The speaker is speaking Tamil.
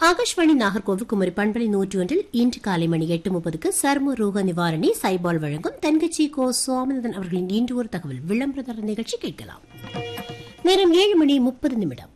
ஆகாஷ்வாணி நாகர்கோவில் குமரி பண்பலை 101 இன்று காலை மணி 8:30 சர்ம ரோக நிவாரணி சைபால் வழங்கும் தென்கட்சி கோ சுவாமிநாதன் அவர்களின் இன்று ஒரு தகவல் விளம்பரதார நிகழ்ச்சி கேட்கலாம். நேரம் 7:30